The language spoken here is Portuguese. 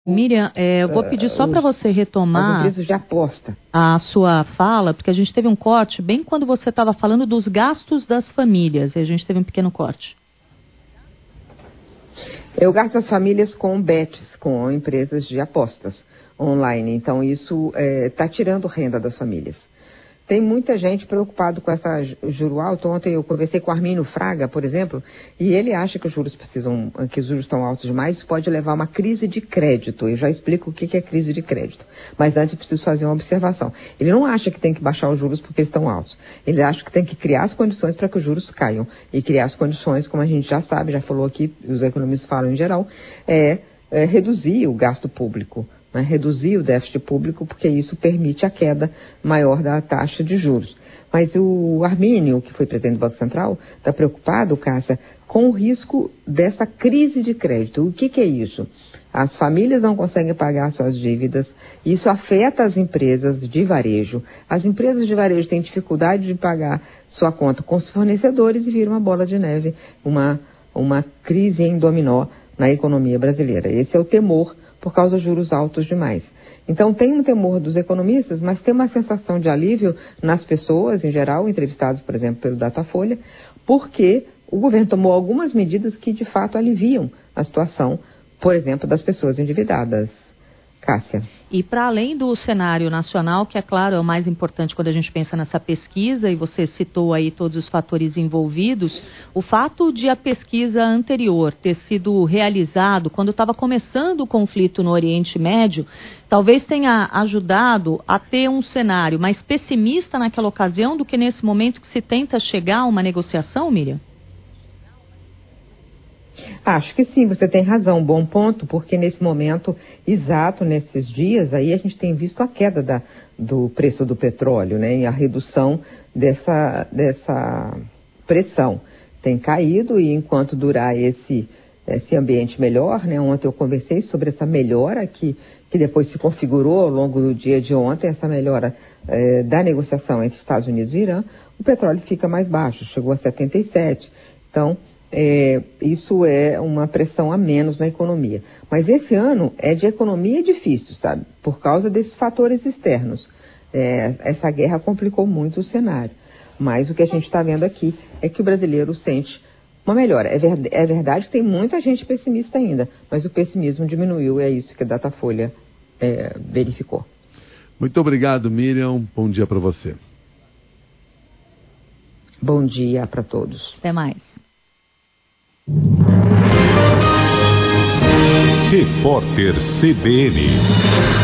Miriam, eu vou pedir só para você retomar as empresas de aposta. A sua fala, porque a gente teve um corte bem quando você estava falando dos gastos das famílias, e a gente teve um pequeno corte. Eu gasto as famílias com bets, com empresas de apostas online, então isso está tirando renda das famílias. Tem muita gente preocupada com essa juro alto. Ontem eu conversei com o Armínio Fraga, por exemplo, e ele acha que os juros estão altos demais, isso pode levar a uma crise de crédito. Eu já explico o que é crise de crédito. Mas antes eu preciso fazer uma observação. Ele não acha que tem que baixar os juros porque estão altos. Ele acha que tem que criar as condições para que os juros caiam. E criar as condições, como a gente já sabe, já falou aqui, os economistas falam em geral, reduzir o gasto público. Reduzir o déficit público, porque isso permite a queda maior da taxa de juros. Mas o Armínio, que foi presidente do Banco Central, está preocupado, Cássia, com o risco dessa crise de crédito. O que é isso? As famílias não conseguem pagar suas dívidas, isso afeta as empresas de varejo. As empresas de varejo têm dificuldade de pagar sua conta com os fornecedores e vira uma bola de neve, uma crise em dominó na economia brasileira. Esse é o temor por causa dos juros altos demais. Então tem um temor dos economistas, mas tem uma sensação de alívio nas pessoas, em geral, entrevistados, por exemplo, pelo Datafolha, porque o governo tomou algumas medidas que, de fato, aliviam a situação, por exemplo, das pessoas endividadas. Cássia. E para além do cenário nacional, que é claro, é o mais importante quando a gente pensa nessa pesquisa, e você citou aí todos os fatores envolvidos, o fato de a pesquisa anterior ter sido realizado quando estava começando o conflito no Oriente Médio, talvez tenha ajudado a ter um cenário mais pessimista naquela ocasião do que nesse momento que se tenta chegar a uma negociação, Miriam? Acho que sim, você tem razão, bom ponto, porque nesse momento exato, nesses dias, aí a gente tem visto a queda do preço do petróleo, né, e a redução dessa pressão. Tem caído e enquanto durar esse ambiente melhor, né, ontem eu conversei sobre essa melhora que depois se configurou ao longo do dia de ontem, essa melhora da negociação entre Estados Unidos e Irã, o petróleo fica mais baixo, chegou a 77, então isso é uma pressão a menos na economia. Mas esse ano é de economia difícil, sabe? Por causa desses fatores externos. Essa guerra complicou muito o cenário. Mas o que a gente está vendo aqui é que o brasileiro sente uma melhora. É verdade que tem muita gente pessimista ainda, mas o pessimismo diminuiu, é isso que a Datafolha verificou. Muito obrigado, Miriam. Bom dia para você. Bom dia para todos. Até mais. Repórter CBN.